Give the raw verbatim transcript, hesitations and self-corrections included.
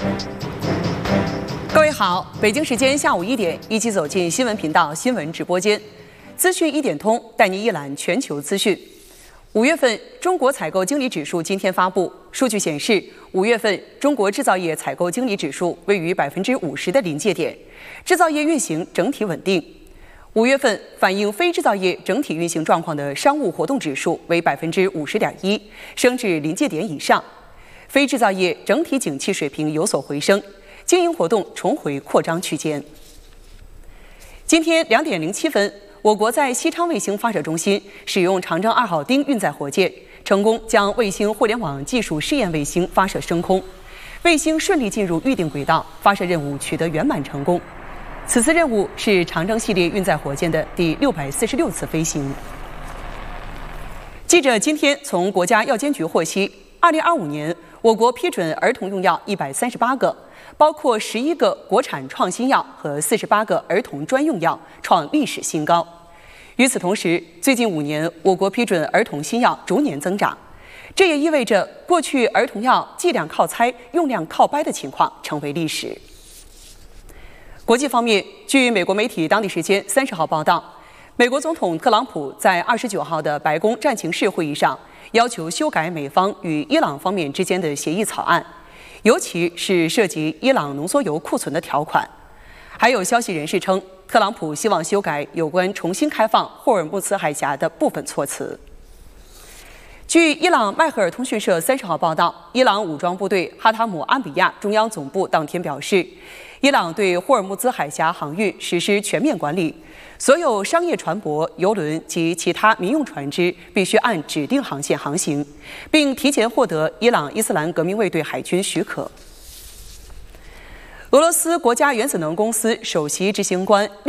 各位好，北京时间下午一点，一起走进新闻频道新闻直播间，资讯一点通，带您一览全球资讯。五月份中国采购经理指数今天发布，数据显示，五月份中国制造业采购经理指数位于百分之五十的临界点，制造业运行整体稳定。五月份反映非制造业整体运行状况的商务活动指数为百分之五十点一，升至临界点以上。非制造业整体景气水平有所回升，经营活动重回扩张区间。今天两点零七分，我国在西昌卫星发射中心使用长征二号丁运载火箭，成功将卫星互联网技术试验卫星发射升空，卫星顺利进入预定轨道，发射任务取得圆满成功。此次任务是长征系列运载火箭的第六百四十六次飞行。记者今天从国家药监局获悉，二零二五年我国批准儿童用药一百三十八个，包括十一个国产创新药和四十八个儿童专用药，创历史新高。与此同时，最近五年我国批准儿童新药逐年增长，这也意味着过去儿童药剂量靠猜、用量靠掰的情况成为历史。国际方面，据美国媒体当地时间三十号报道，美国总统特朗普在二十九号的白宫战情室会议上，要求修改美方与伊朗方面之间的协议草案，尤其是涉及伊朗浓缩铀库存的条款。还有消息人士称，特朗普希望修改有关重新开放霍尔木兹海峡的部分措辞。据伊朗麦赫尔通讯社三十号报道，伊朗武装部队哈塔姆阿比亚中央总部当天表示，伊朗对霍尔木兹海峡航运实施全面管理，所有商业船舶、邮轮及其他民用船只必须按指定航线航行，并提前获得伊朗伊斯兰革命卫队海军许可。俄罗斯国家原子能公司首席执行官